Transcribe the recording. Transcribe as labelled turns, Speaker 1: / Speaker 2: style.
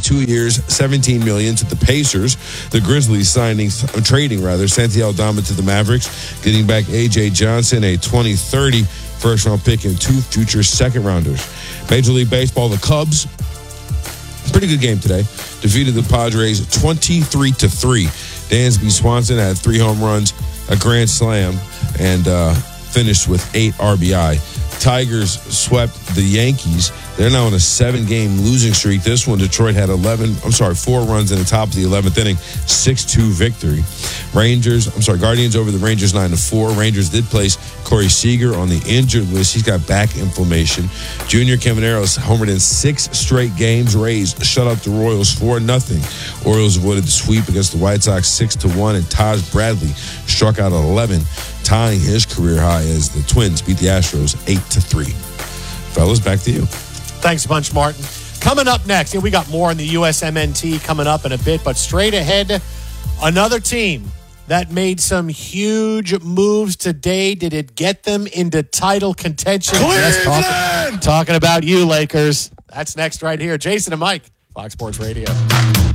Speaker 1: 2 years, $17 million to the Pacers. The Grizzlies trading Santi Aldama to the Mavericks, getting back A.J. Johnson, a 2030 first-round pick, and 2 future second-rounders. Major League Baseball, the Cubs, pretty good game today, defeated the Padres 23-3. Dansby Swanson had 3 home runs, a grand slam, and finished with 8 RBI. Tigers swept the Yankees. They're now on a 7-game losing streak. This one, Detroit had 4 runs in the top of the 11th inning, 6-2 victory. Guardians over the Rangers 9-4. Rangers did place Corey Seager on the injured list. He's got back inflammation. Junior Cavaneros homered in 6 straight games. Rays shut out the Royals 4-0. Orioles avoided the sweep against the White Sox 6-1, and Taj Bradley struck out at 11, tying his career high as the Twins beat the Astros 8-3. Fellas, back to you.
Speaker 2: Thanks a bunch, Martin. Coming up next, we got more on the USMNT coming up in a bit, but straight ahead, another team that made some huge moves today. Did it get them into title contention? Yes, talking about you, Lakers. That's next right here. Jason and Mike, Fox Sports Radio.